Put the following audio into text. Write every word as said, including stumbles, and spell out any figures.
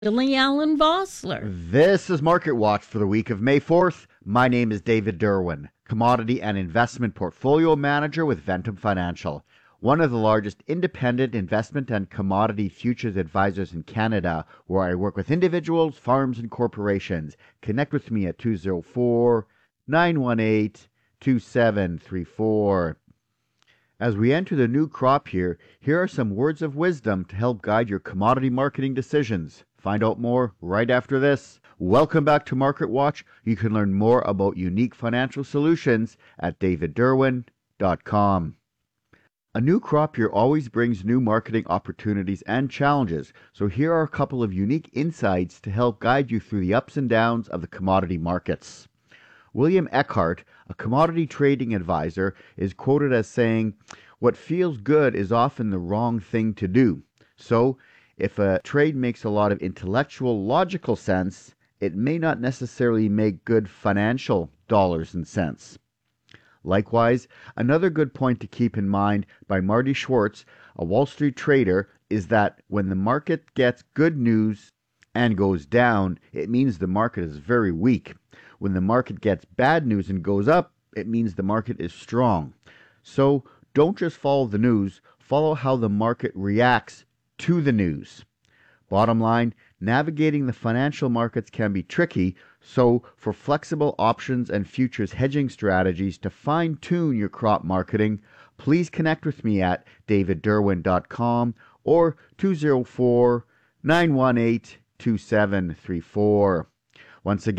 Billy Allen Vossler. This is Market Watch for the week of May fourth. My name is David Derwin, Commodity and Investment Portfolio Manager with Ventum Financial, one of the largest independent investment and commodity futures advisors in Canada, where I work with individuals, farms, and corporations. Connect with me at two oh four, nine one eight, two seven three four. As we enter the new crop year, here are some words of wisdom to help guide your commodity marketing decisions. Find out more right after this. Welcome back to Market Watch. You can learn more about unique financial solutions at david derwin dot com. A new crop year always brings new marketing opportunities and challenges, so here are a couple of unique insights to help guide you through the ups and downs of the commodity markets. William Eckhart, a commodity trading advisor, is quoted as saying, "What feels good is often the wrong thing to do." So, if a trade makes a lot of intellectual, logical sense, it may not necessarily make good financial dollars and cents. Likewise, another good point to keep in mind by Marty Schwartz, a Wall Street trader, is that when the market gets good news and goes down, it means the market is very weak. When the market gets bad news and goes up, it means the market is strong. So don't just follow the news, follow how the market reacts to the news. Bottom line, navigating the financial markets can be tricky, so for flexible options and futures hedging strategies to fine-tune your crop marketing, please connect with me at david derwin dot com or two oh four, nine one eight, two seven three four. Once again,